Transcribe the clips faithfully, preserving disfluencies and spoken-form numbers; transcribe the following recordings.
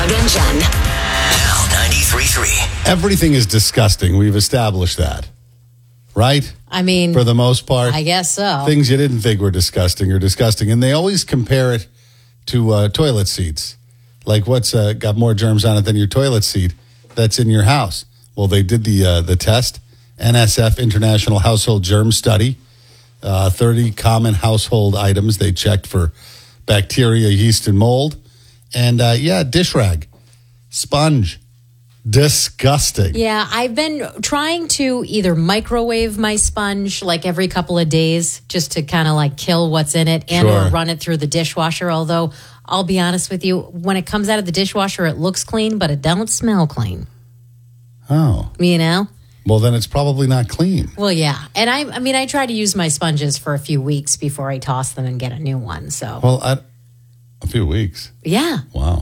Doug and Jen. Now ninety-three point three. Everything is disgusting. We've established that. Right? I mean, for the most part. I guess so. Things you didn't think were disgusting are disgusting. And they always compare it to uh, toilet seats. Like what's uh, got more germs on it than your toilet seat that's in your house? Well, they did the uh, the test. N S F, International Household Germ Study. Uh, thirty common household items. They checked for bacteria, yeast, and mold. And, uh, yeah, dish rag, sponge. Disgusting. Yeah, I've been trying to either microwave my sponge like every couple of days just to kind of like kill what's in it and Sure. or run it through the dishwasher. Although, I'll be honest with you, when it comes out of the dishwasher, it looks clean, but it don't smell clean. Oh. You know? Well, then it's probably not clean. Well, yeah. And I I mean, I try to use my sponges for a few weeks before I toss them and get a new one. So, Well, I, a few weeks. yeah. Wow.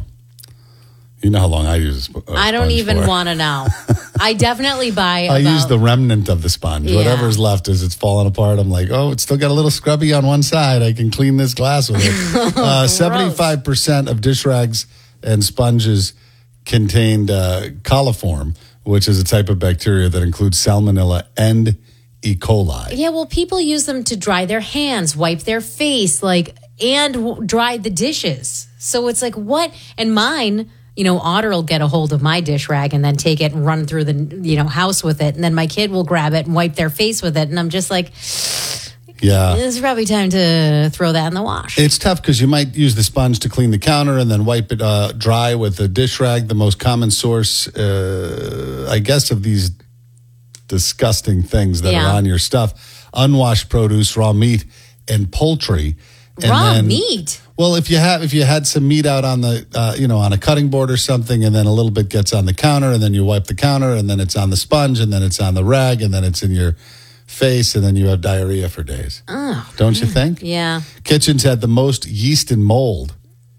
You know how long I use a sp- a I don't sponge even for. want to know. I definitely buy I about, use the remnant of the sponge. Yeah. Whatever's left as it's falling apart. I'm like, oh, it's still got a little scrubby on one side. I can clean this glass with it. uh, seventy-five percent of dish rags and sponges contained uh, coliform, which is a type of bacteria that includes salmonella and E. coli. Yeah, well, people use them to dry their hands, wipe their face, like, and w- dry the dishes. So it's like, what? And mine, you know, Otter will get a hold of my dish rag and then take it and run through the, you know, house with it. And then my kid will grab it and wipe their face with it. And I'm just like, Yeah. it's probably time to throw that in the wash. It's tough because you might use the sponge to clean the counter and then wipe it uh, dry with a dish rag. The most common source, uh, I guess, of these disgusting things that Yeah. are on your stuff: unwashed produce, raw meat, and poultry. And Raw then- meat? Well, if you have if you had some meat out on the uh, you know on a cutting board or something, and then a little bit gets on the counter, and then you wipe the counter, and then it's on the sponge, and then it's on the rag, and then it's in your face, and then you have diarrhea for days. Oh, Don't you think? yeah. Kitchens had the most yeast and mold.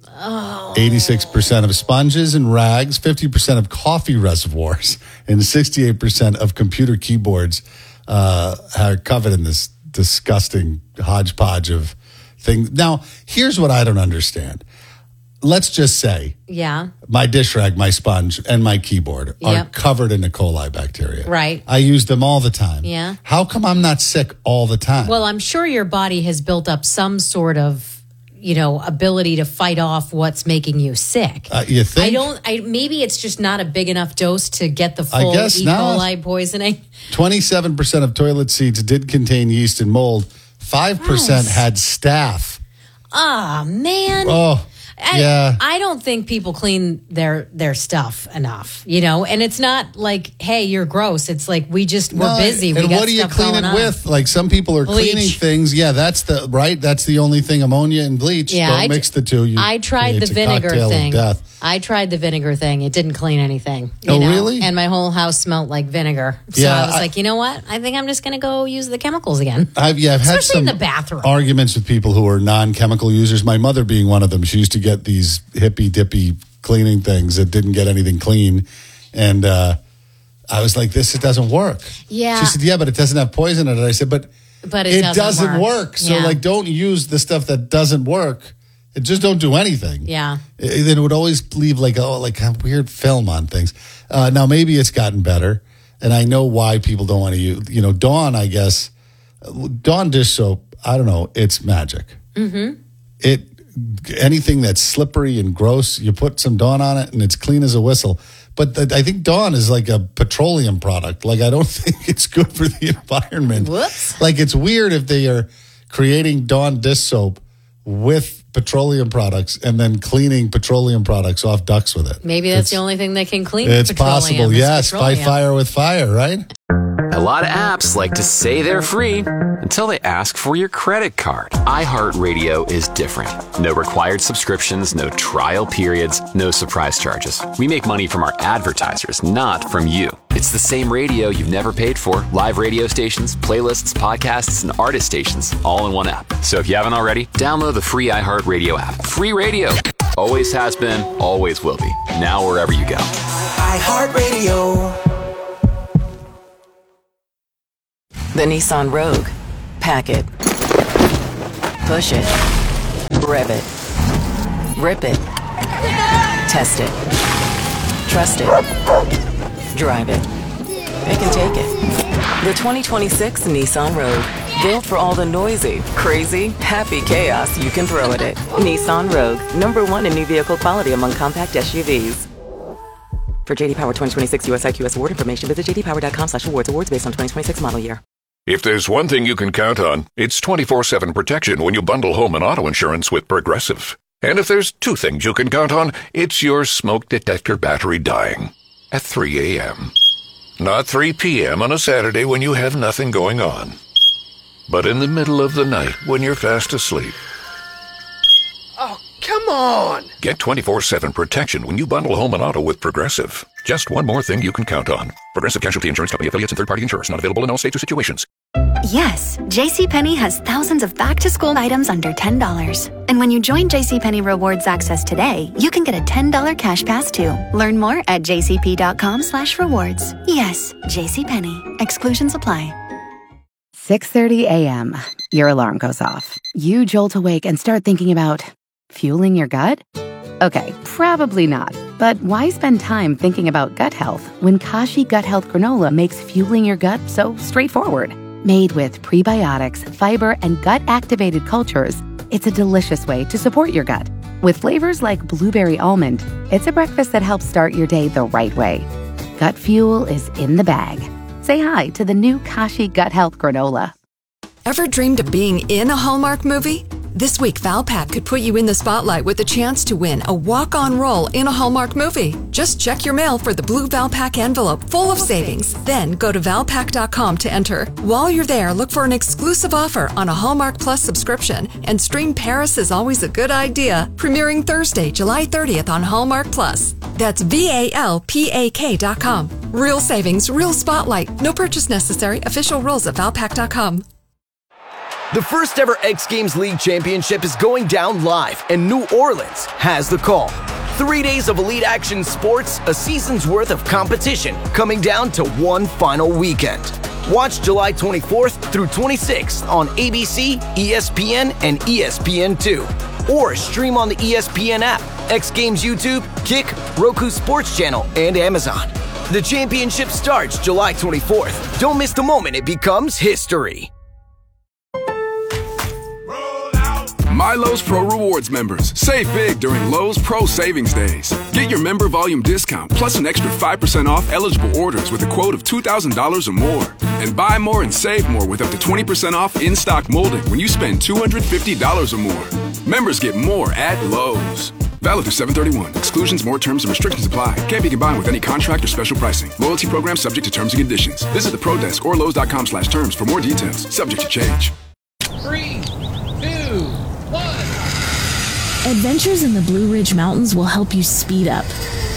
Oh. eighty-six percent of sponges and rags, fifty percent of coffee reservoirs, and sixty-eight percent of computer keyboards uh, are covered in this disgusting hodgepodge of things. Now, here's what I don't understand. Let's just say Yeah. my dish rag, my sponge, and my keyboard are Yep. covered in E. coli bacteria. Right. I use them all the time. Yeah. How come I'm not sick all the time? Well, I'm sure your body has built up some sort of, you know, ability to fight off what's making you sick. Uh, you think? I don't. I maybe it's just not a big enough dose to get the I full guess E. not. coli poisoning. twenty-seven percent of toilet seats did contain yeast and mold. five percent Gross. had staph. Ah, man. Oh, I, yeah. I don't think people clean their their stuff enough, you know. And it's not like, hey, you're gross. It's like we just we're No, busy. And we got what do you stuff clean going it on. with? Like some people are Bleach. cleaning things. Yeah, that's the right. That's the only thing. Ammonia and bleach. Yeah, Don't I mix d- the two. You, I tried the it's a vinegar cocktail of thing. death. I tried the vinegar thing. It didn't clean anything. you Oh, know? really? And my whole house smelled like vinegar. So Yeah, I was I- like, you know what? I think I'm just going to go use the chemicals again. I've yeah, I've had Especially some in the bathroom. arguments with people who are non-chemical users. My mother being one of them. She used to get these hippy dippy cleaning things that didn't get anything clean, and uh, I was like, "This it doesn't work." Yeah. She said, "Yeah, but it doesn't have poison in it." I said, "But But it doesn't work. work. So Yeah. like, don't use the stuff that doesn't work. It just don't do anything." Yeah. It, then it would always leave like oh like a weird film on things. Uh, now maybe it's gotten better, and I know why people don't want to use. You know, Dawn. I guess Dawn dish soap. I don't know. It's magic. Mm-hmm. It anything that's slippery and gross, you put some Dawn on it, and it's clean as a whistle. But the, I think Dawn is like a petroleum product. Like I don't think it's good for the environment. Whoops. Like it's weird if they are creating Dawn dish soap with petroleum products and then cleaning petroleum products off ducks with it. Maybe that's It's- the only thing that can clean It's petroleum possible, is yes. Fight petroleum. fire with fire, right? A lot of apps like to say they're free until they ask for your credit card. iHeartRadio is different. No required subscriptions, no trial periods, no surprise charges. We make money from our advertisers, not from you. It's the same radio you've never paid for. Live radio stations, playlists, podcasts, and artist stations all in one app. So if you haven't already, download the free iHeartRadio app. Free radio. Always has been, always will be. Now wherever you go. iHeartRadio. The Nissan Rogue. Pack it. Push it. Rev it. Rip it. Test it. Trust it. Drive it. It can take it. The twenty twenty-six Nissan Rogue. Built for all the noisy, crazy, happy chaos you can throw at it. Nissan Rogue. Number one in new vehicle quality among compact S U Vs. For J D Power twenty twenty-six U S I Q S award information, visit jdpower.com slash awards. Awards based on twenty twenty-six model year. If there's one thing you can count on, it's twenty-four seven protection when you bundle home and auto insurance with Progressive. And if there's two things you can count on, it's your smoke detector battery dying at three a.m. Not three p.m. on a Saturday when you have nothing going on, but in the middle of the night when you're fast asleep. Oh, come on! Get twenty-four seven protection when you bundle home and auto with Progressive. Just one more thing you can count on. Progressive Casualty Insurance Company affiliates and third-party insurers. Not available in all states or situations. Yes, JCPenney has thousands of back-to-school items under ten dollars. And when you join JCPenney Rewards Access today, you can get a ten dollars cash pass too. Learn more at jcp.com slash rewards. Yes, JCPenney. Exclusions apply. six thirty a.m. Your alarm goes off. You jolt awake and start thinking about fueling your gut? Okay, probably not. But why spend time thinking about gut health when Kashi Gut Health Granola makes fueling your gut so straightforward? Made with prebiotics, fiber, and gut-activated cultures, it's a delicious way to support your gut. With flavors like blueberry almond, it's a breakfast that helps start your day the right way. Gut fuel is in the bag. Say hi to the new Kashi Gut Health Granola. Ever dreamed of being in a Hallmark movie? This week, Valpak could put you in the spotlight with the chance to win a walk-on role in a Hallmark movie. Just check your mail for the blue Valpak envelope full of savings. Then go to valpak dot com to enter. While you're there, look for an exclusive offer on a Hallmark Plus subscription and stream Paris is Always a Good Idea, premiering Thursday, July thirtieth on Hallmark Plus. That's V A L P A K dot com. Real savings, real spotlight. No purchase necessary. Official rules at valpak dot com. The first ever X Games League Championship is going down live, and New Orleans has the call. Three days of elite action sports, a season's worth of competition, coming down to one final weekend. Watch July twenty-fourth through twenty-sixth on A B C, E S P N, and E S P N two. Or stream on the E S P N app, X Games YouTube, Kick, Roku Sports Channel, and Amazon. The championship starts July twenty-fourth. Don't miss the moment it becomes history. My Lowe's Pro Rewards members, save big during Lowe's Pro Savings Days. Get your member volume discount plus an extra five percent off eligible orders with a quote of two thousand dollars or more. And buy more and save more with up to twenty percent off in-stock molding when you spend two hundred fifty dollars or more. Members get more at Lowe's. Valid through seven thirty-one. Exclusions, more terms, and restrictions apply. Can't be combined with any contract or special pricing. Loyalty program subject to terms and conditions. Visit the Pro Desk or Lowe's dot com slash terms for more details. Subject to change. Three, two, one. Adventures in the Blue Ridge Mountains will help you speed up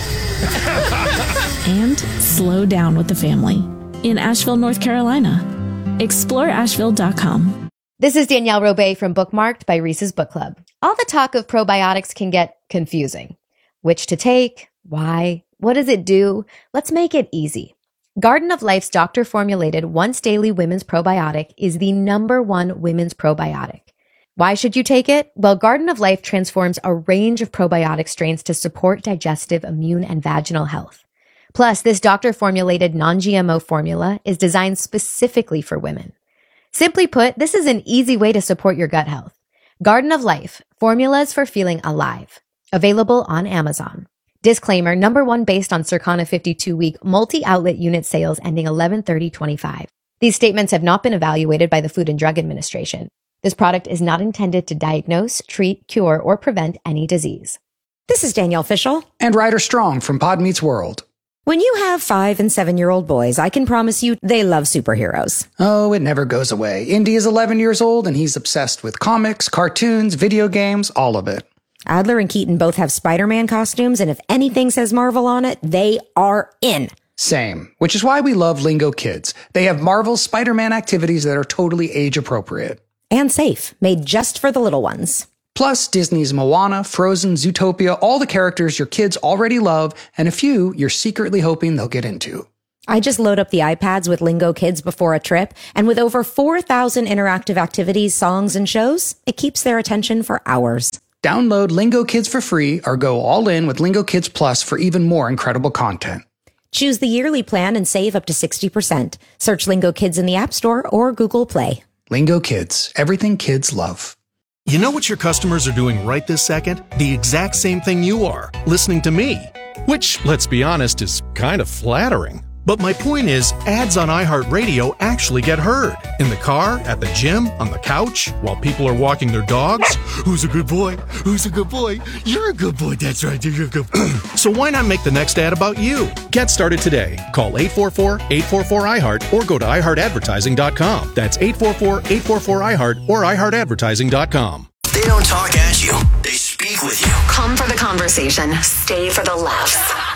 and slow down with the family in Asheville, North Carolina. explore asheville dot com. This is Danielle Robay from Bookmarked by Reese's Book Club. All the talk of probiotics can get confusing. Which to take? Why? What does it do? Let's make it easy. Garden of Life's doctor-formulated once-daily women's probiotic is the number one women's probiotic. Why should you take it? Well, Garden of Life transforms a range of probiotic strains to support digestive, immune, and vaginal health. Plus, this doctor-formulated non-G M O formula is designed specifically for women. Simply put, this is an easy way to support your gut health. Garden of Life, formulas for feeling alive. Available on Amazon. Disclaimer, number one based on Circana fifty-two week multi-outlet unit sales ending eleven thirty twenty-five. These statements have not been evaluated by the Food and Drug Administration. This product is not intended to diagnose, treat, cure, or prevent any disease. This is Danielle Fishel. And Ryder Strong from Pod Meets World. When you have five and seven-year-old boys, I can promise you they love superheroes. Oh, it never goes away. Indy is eleven years old, and he's obsessed with comics, cartoons, video games, all of it. Adler and Keaton both have Spider-Man costumes, and if anything says Marvel on it, they are in. Same, which is why we love Lingo Kids. They have Marvel's Spider-Man activities that are totally age-appropriate. And safe, made just for the little ones. Plus, Disney's Moana, Frozen, Zootopia, all the characters your kids already love, and a few you're secretly hoping they'll get into. I just load up the iPads with Lingo Kids before a trip, and with over four thousand interactive activities, songs, and shows, it keeps their attention for hours. Download Lingo Kids for free or go all in with Lingo Kids Plus for even more incredible content. Choose the yearly plan and save up to sixty percent. Search Lingo Kids in the App Store or Google Play. Lingo Kids, everything kids love. You know what your customers are doing right this second? The exact same thing you are, listening to me. Which, let's be honest, is kind of flattering. But my point is, ads on iHeartRadio actually get heard. In the car, at the gym, on the couch, while people are walking their dogs. Who's a good boy? Who's a good boy? You're a good boy. That's right. You're a good boy. So why not make the next ad about you? Get started today. Call eight four four, eight four four, I heart or go to i heart advertising dot com. That's eight four four, eight four four, I heart or i heart advertising dot com. They don't talk at you. They speak with you. Come for the conversation. Stay for the laughs.